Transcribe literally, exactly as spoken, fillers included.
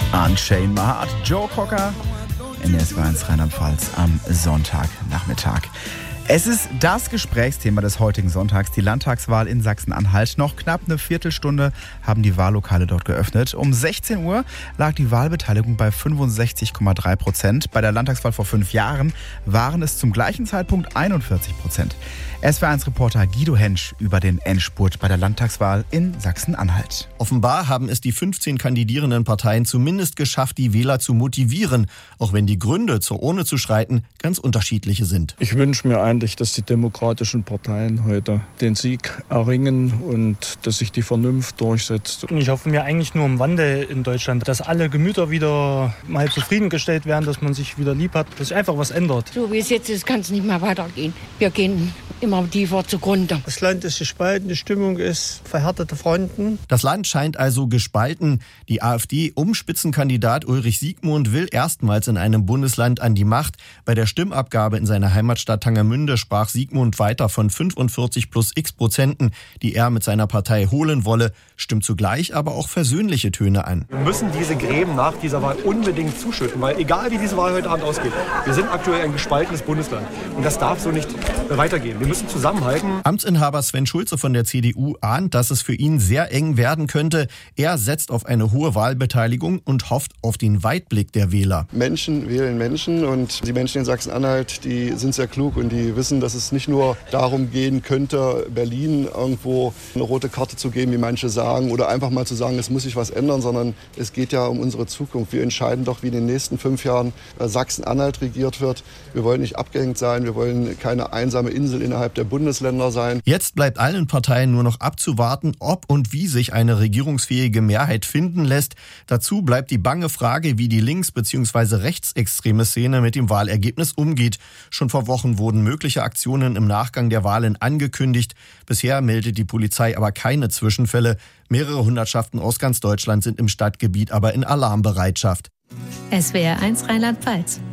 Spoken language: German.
Unchained My Heart, Joe Cocker in der S W R eins Rheinland-Pfalz am Sonntagnachmittag. Es ist das Gesprächsthema des heutigen Sonntags, die Landtagswahl in Sachsen-Anhalt. Noch knapp eine Viertelstunde haben die Wahllokale dort geöffnet. Um sechzehn Uhr lag die Wahlbeteiligung bei fünfundsechzig Komma drei Prozent. Bei der Landtagswahl vor fünf Jahren waren es zum gleichen Zeitpunkt einundvierzig Prozent. S W R eins Reporter Guido Hensch über den Endspurt bei der Landtagswahl in Sachsen-Anhalt. Offenbar haben es die fünfzehn kandidierenden Parteien zumindest geschafft, die Wähler zu motivieren, auch wenn die Gründe, zur Urne zu schreiten, ganz unterschiedliche sind. Ich wünsche mir eigentlich, dass die demokratischen Parteien heute den Sieg erringen und dass sich die Vernunft durchsetzt. Ich hoffe mir eigentlich nur im Wandel in Deutschland, dass alle Gemüter wieder mal zufriedengestellt werden, dass man sich wieder lieb hat, dass sich einfach was ändert. So wie es jetzt ist, kann es nicht mehr weitergehen. Wir gehen immer tiefer zugrunde. Das Land ist gespalten, die Stimmung ist verhärtete Fronten. Das Land scheint also gespalten. Die AfD um Spitzenkandidat Ulrich Siegmund will erstmals in einem Bundesland an die Macht. Bei der Stimmabgabe in seiner Heimatstadt Tangermünde sprach Siegmund weiter von fünfundvierzig plus x Prozenten, die er mit seiner Partei holen wolle, stimmt zugleich aber auch versöhnliche Töne an. Wir müssen diese Gräben nach dieser Wahl unbedingt zuschütten, weil egal wie diese Wahl heute Abend ausgeht, wir sind aktuell ein gespaltenes Bundesland und das darf so nicht weitergehen. Wir müssen zusammenhalten. Amtsinhaber Sven Schulze von der C D U ahnt, dass es für ihn sehr eng werden könnte. Er setzt auf eine hohe Wahlbeteiligung und hofft auf den Weitblick der Wähler. Menschen wählen Menschen und die Menschen in Sachsen-Anhalt, die sind sehr klug und die wissen, dass es nicht nur darum gehen könnte, Berlin irgendwo eine rote Karte zu geben, wie manche sagen, oder einfach mal zu sagen, es muss sich was ändern, sondern es geht ja um unsere Zukunft. Wir entscheiden doch, wie in den nächsten fünf Jahren Sachsen-Anhalt regiert wird. Wir wollen nicht abgehängt sein, wir wollen keine einsame Insel innerhalb der Bundesländer sein. Jetzt bleibt allen Parteien nur noch abzuwarten, ob und wie sich eine regierungsfähige Mehrheit finden lässt. Dazu bleibt die bange Frage, wie die links- bzw. rechtsextreme Szene mit dem Wahlergebnis umgeht. Schon vor Wochen wurden mögliche Aktionen im Nachgang der Wahlen angekündigt. Bisher meldet die Polizei aber keine Zwischenfälle. Mehrere Hundertschaften aus ganz Deutschland sind im Stadtgebiet aber in Alarmbereitschaft. S W R eins Rheinland-Pfalz.